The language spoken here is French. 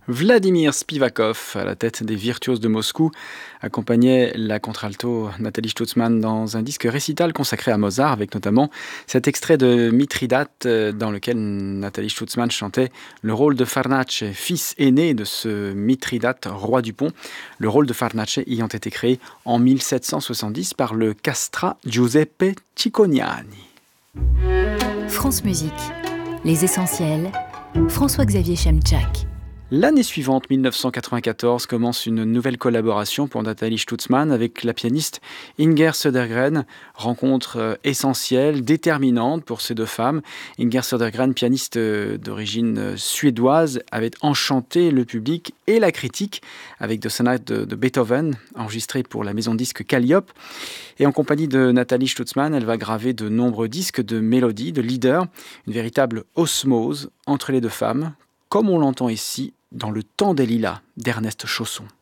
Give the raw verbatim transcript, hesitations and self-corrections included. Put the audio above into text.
Vladimir Spivakov, à la tête des Virtuoses de Moscou, accompagnait la contralto Nathalie Stutzmann dans un disque récital consacré à Mozart, avec notamment cet extrait de Mithridate euh, dans lequel Nathalie Stutzmann chantait le rôle de Farnace, fils aîné de ce Mithridate, roi du Pont, le rôle de Farnace ayant été créé en mille sept cent soixante-dix par le castrat Giuseppe Cicognani. France Musique, les essentiels, François-Xavier Chemczak. L'année suivante, mille neuf cent quatre-vingt-quatorze, commence une nouvelle collaboration pour Nathalie Stutzmann avec la pianiste Inger Södergren. Rencontre euh, essentielle, déterminante pour ces deux femmes. Inger Södergren, pianiste euh, d'origine euh, suédoise, avait enchanté le public et la critique avec de sonates de, de Beethoven, enregistrées pour la maison de disque Calliope. Et en compagnie de Nathalie Stutzmann, elle va graver de nombreux disques de mélodies, de leaders, une véritable osmose entre les deux femmes, comme on l'entend ici dans Le Temps des Lilas d'Ernest Chausson.